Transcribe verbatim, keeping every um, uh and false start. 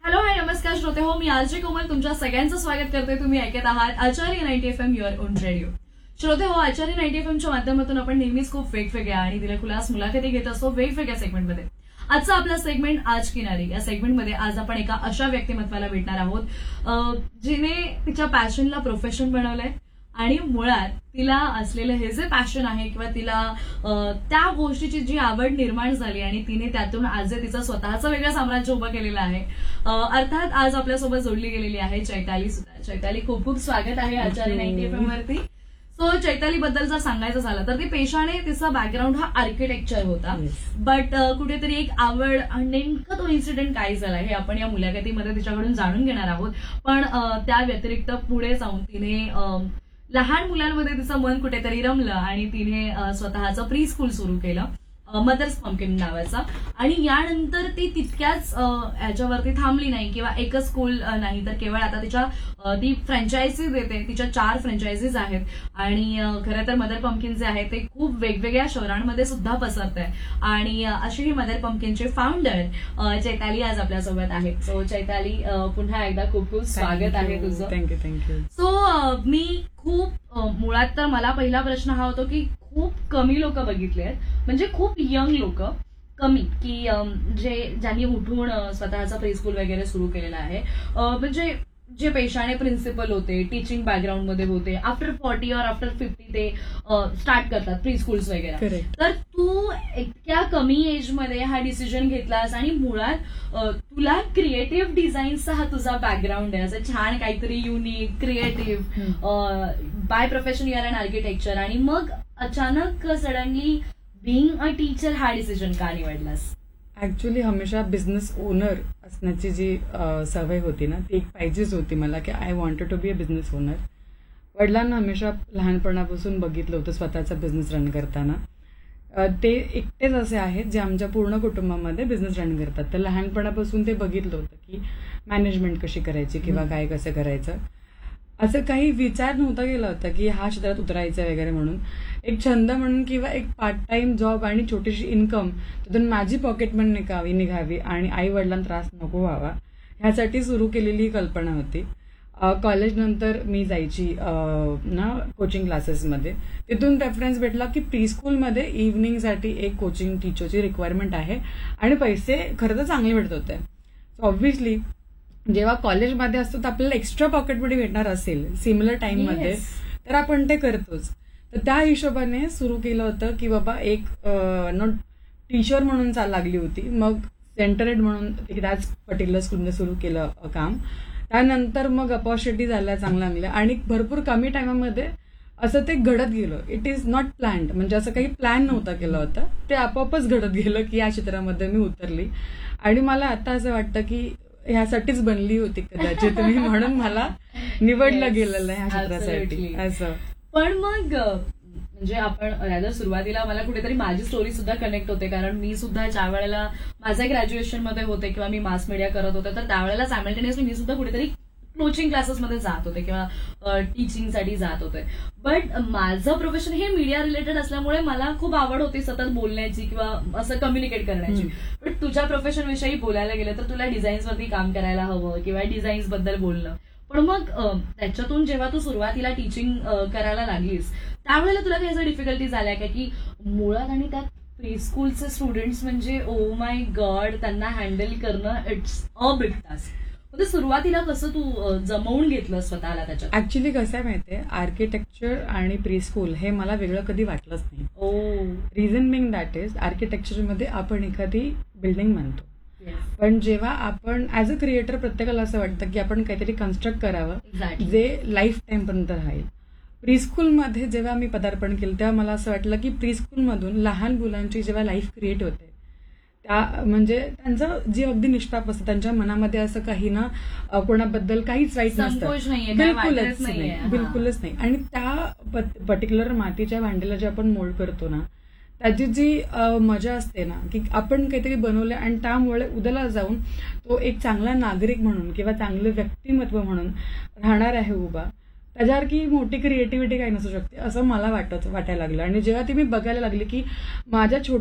Hello hi नमस्कार श्रोते हो, मी आरजे कोमल तुमच्या सगळ्यांचं स्वागत करते. तुम्ही ऐकत आहात आचार्य ninety F am your on radio. श्रोते हो, आचार्य नाईन्टी एफ एमच्या माध्यमातून आपण नेहमीच खूप वेगवेगळ्या आणि दिलखुलास मुलाखती घेत असतो वेगवेगळ्या सेगमेंटमध्ये. आजचा आपला सेगमेंट आज किनारी. या सेगमेंटमध्ये आज आपण एका अशा व्यक्तिमत्वाला भेटणार आहोत जिने तिच्या पॅशनला प्रोफेशन बनवलंय आणि मुळात तिला असलेलं हे जे पॅशन आहे किंवा तिला त्या गोष्टीची जी आवड निर्माण झाली आणि तिने त्यातून आज तिचं स्वतःचं वेगळं साम्राज्य उभं केलेलं आहे. अर्थात आज आपल्यासोबत जोडली गेलेली आहे चैताली सुद्धा. चैताली, खूप खूप स्वागत आहे आचार्य नाईन्टी एफ एम वरती. सो चैताली बद्दल जर सांगायचं झालं तर ती पेशाने तिचा बॅकग्राऊंड हा आर्किटेक्चर होता, बट कुठेतरी एक आवड नेमकं तो इन्सिडेंट काय झाला हे आपण या मुलाखतीमध्ये तिच्याकडून जाणून घेणार आहोत. पण त्या व्यतिरिक्त पुढे जाऊन तिने लहान मुलांमध्ये तिचं मन कुठेतरी रमलं आणि तिने स्वतःचं प्री स्कूल सुरू केलं मदर्स पंपकिन नावाचा. आणि यानंतर ती तितक्याच याच्यावरती थांबली नाही किंवा एकच स्कूल नाही, तर केवळ आता तिच्या ती फ्रँचायझी देते. तिच्या चार फ्रँचायझीज आहेत आणि खरं तर मदर पंपकिन जे आहे ते खूप वेगवेगळ्या शहरांमध्ये सुद्धा पसरत आहे. आणि अशी ही मदर पंपकिनचे फाउंडर चैताली आज आपल्यासोबत आहे. सो चैताली, पुन्हा एकदा खूप खूप स्वागत आहे तुझं. Thank you thank you. सो मी खूप मुळात तर मला पहिला प्रश्न हा होतो की खूप कमी लोक बघितले आहेत, म्हणजे खूप यंग लोक कमी की जे ज्यांनी उठून स्वतःचा प्री स्कूल वगैरे सुरू केलेला आहे. म्हणजे जे पेशाने प्रिन्सिपल होते, टीचिंग बॅकग्राऊंड मध्ये होते, आफ्टर फॉर्टी और आफ्टर फिफ्टी ते स्टार्ट करतात प्री स्कूल्स वगैरे. तर तू इतक्या कमी एज मध्ये हा डिसिजन घेतलास आणि मुळात तुला क्रिएटिव्ह डिझाईनचा हा तुझा बॅकग्राऊंड आहे, असं छान काहीतरी unique creative by profession your and architecture, आणि मग अचानक सडनली बिईंग अ टीचर हा डिसिजन का निवडलास? ऍक्च्युली हमेशा बिझनेस ओनर असण्याची जी सवय होती ना, ती एक पाहिजेच होती मला की I wanted to be a business owner. वडिलांना हमेशा लहानपणापासून बघितलं होतं स्वतःचा बिझनेस रन करताना. ते एकटेच असे आहेत जे आमच्या पूर्ण कुटुंबामध्ये बिझनेस रन करतात. तर लहानपणापासून ते बघितलं होतं की मॅनेजमेंट कशी करायची किंवा काय कसं करायचं. असं काही विचार नव्हता केला होता की ह्या क्षेत्रात उतरायचं वगैरे म्हणून. एक छंद म्हणून किंवा एक पार्ट टाइम जॉब आणि छोटीशी इन्कम त्यातून माझी पॉकेट मनी निघावी निघावी आणि आई वडिलांना त्रास नको व्हावा ह्यासाठी सुरू केलेली ही कल्पना होती. कॉलेज नंतर मी जायची ना कोचिंग क्लासेसमध्ये. तिथून रेफरन्स भेटला की प्री स्कूलमध्ये इव्हनिंगसाठी एक कोचिंग टीचरची रिक्वायरमेंट आहे आणि पैसे खरं तर चांगले भेटत होते. ऑब्व्हियसली जेव्हा कॉलेजमध्ये असतो तर आपल्याला एक्स्ट्रा पॉकेट मनी भेटणार असेल सिमिलर टाइममध्ये तर आपण ते करतोच. तर त्या हिशोबाने सुरू केलं होतं की बाबा एक न टीचर म्हणून चाल लागली होती. मग सेंटर हेड म्हणून त्याच पर्टिक्युलर स्कूलमध्ये सुरू केलं काम. त्यानंतर मग अपॉर्च्युनिटी झाल्या चांगल्या चांगल्या आणि भरपूर कमी टायमामध्ये असं ते घडत गेलं. इट इज नॉट प्लॅन्ड, म्हणजे असं काही प्लॅन नव्हता केला होता, ते आपोआपच घडत गेलं की या क्षेत्रामध्ये मी उतरली. आणि मला आता असं वाटतं की ह्यासाठीच बनली होती कदाचित तुम्ही, म्हणून मला निवडलं गेलेलं आहे ह्या क्षेत्रासाठी असं. पण मग म्हणजे आपण रादर सुरुवातीला मला कुठेतरी माझी स्टोरी सुद्धा कनेक्ट होते, कारण मी सुद्धा ज्या वेळेला माझ्या ग्रॅज्युएशन मध्ये होते किंवा मी मास मीडिया करत होते तर त्यावेळेला सायमल्टेनियसली मी सुद्धा कुठेतरी कोचिंग क्लासेसमध्ये जात होते किंवा टीचिंगसाठी जात होते. बट माझं प्रोफेशन हे मीडिया रिलेटेड असल्यामुळे मला खूप आवड होती सतत बोलण्याची किंवा असं कम्युनिकेट करण्याची. बट तुझ्या प्रोफेशन विषयी बोलायला गेलं तर तुला डिझाईन्सवरती काम करायला हवं किंवा डिझाईन्स बद्दल बोलणं. पण मग त्याच्यातून जेव्हा तू सुरुवातीला टीचिंग करायला लागलीस त्यावेळेला तुला काही असं डिफिकल्टीज आल्या का की मुळात आणि त्यात प्री स्कूलचे स्टुडंट्स म्हणजे ओ माय गॉड त्यांना हँडल करणं इट्स अ बिग टास्क. सुरुवातीला कसं तू जमवून घेतलं स्वतःला त्याच्यात? ऍक्च्युली कसं आहे माहितीये, आर्किटेक्चर आणि प्री स्कूल हे मला वेगळं कधी वाटलंच नाही. ओ रिझन बिंग दॅट इज आर्किटेक्चरमध्ये आपण एखादी बिल्डिंग बांधतो, पण जेव्हा आपण ऍज अ क्रिएटर प्रत्येकाला असं वाटतं की आपण काहीतरी कन्स्ट्रक्ट करावं जे लाईफ टाईम पर्यंत राहील. प्री स्कूलमध्ये जेव्हा मी पदार्पण केलं तेव्हा मला असं वाटलं की प्री स्कूलमधून लहान मुलांची जेव्हा लाईफ क्रिएट होते त्या म्हणजे त्यांचं जी अगदी निष्ठाप असतं, त्यांच्या मनामध्ये असं काही ना कोणाबद्दल काहीच वाईट नसतं, बिलकुलच नाही बिलकुलच नाही. आणि त्या पर्टिक्युलर मातीच्या भांड्याला जे आपण मोल्ड करतो ना त्याची जी मजा असते ना की आपण काहीतरी बनवलं आणि त्यामुळे उद्याला जाऊन तो एक चांगला नागरिक म्हणून किंवा चांगलं व्यक्तिमत्व म्हणून राहणार आहे उभा, त्याच्यासारखी मोठी क्रिएटिव्हिटी काही नसू शकते असं मला वाटत वाटायला लागलं. आणि जेव्हा ती मी बघायला लागली की माझ्या छोट्या